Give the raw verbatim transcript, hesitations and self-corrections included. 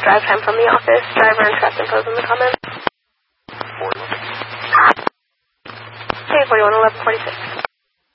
drive time from the office. Driver and trust info in the comments. forty-one. Okay, forty-one, eleven forty-six.